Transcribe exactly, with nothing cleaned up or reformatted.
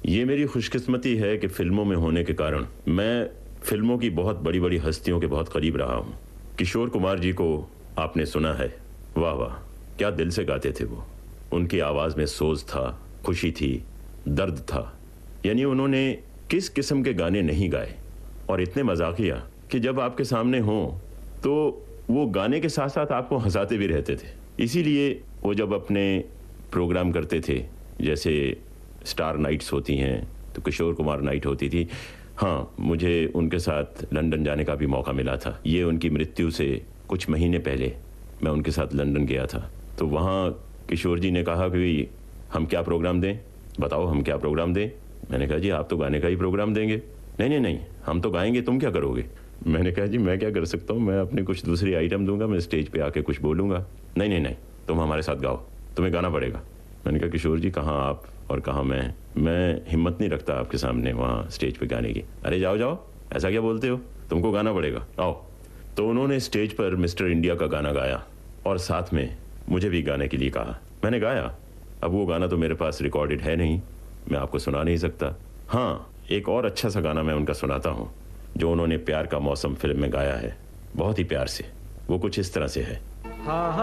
ये मेरी खुशकिस्मती है कि फिल्मों में होने के कारण मैं फिल्मों की बहुत बड़ी बड़ी हस्तियों के बहुत करीब रहा हूँ। किशोर कुमार जी को आपने सुना है, वाह वाह, क्या दिल से गाते थे वो। उनकी आवाज़ में सोज था, खुशी थी, दर्द था। यानी उन्होंने किस किस्म के गाने नहीं गाए, और इतने मजाकिया कि जब आपके सामने हों तो वो गाने के साथ साथ आपको हंसाते भी रहते थे। इसीलिए वो जब अपने प्रोग्राम करते थे, जैसे स्टार नाइट्स होती हैं तो किशोर कुमार नाइट होती थी। हाँ, मुझे उनके साथ लंदन जाने का भी मौका मिला था। ये उनकी मृत्यु से कुछ महीने पहले मैं उनके साथ लंदन गया था। तो वहाँ किशोर जी ने कहा कि हम क्या प्रोग्राम दें, बताओ हम क्या प्रोग्राम दें। मैंने कहा जी आप तो गाने का ही प्रोग्राम देंगे। नहीं नहीं नहीं, हम तो गाएंगे, तुम क्या करोगे। मैंने कहा जी मैं क्या कर सकता हूँ, मैं अपनी कुछ दूसरी आइटम दूंगा, मैं स्टेज पे आके कुछ बोलूँगा। नहीं नहीं नहीं, तुम हमारे साथ गाओ, तुम्हें गाना पड़ेगा। मैंने कहा किशोर जी कहाँ आप और कहाँ मैं मैं हिम्मत नहीं रखता आपके सामने वहाँ स्टेज पे गाने की। अरे जाओ जाओ, ऐसा क्या बोलते हो, तुमको गाना पड़ेगा, आओ। तो उन्होंने स्टेज पर मिस्टर इंडिया का गाना गाया और साथ में मुझे भी गाने के लिए कहा। मैंने गाया। अब वो गाना तो मेरे पास रिकॉर्डेड है नहीं, मैं आपको सुना नहीं सकता। हाँ, एक और अच्छा सा गाना मैं उनका सुनाता हूँ जो उन्होंने प्यार का मौसम फिल्म में गाया है, बहुत ही प्यार से। वो कुछ इस तरह से है। हाँ।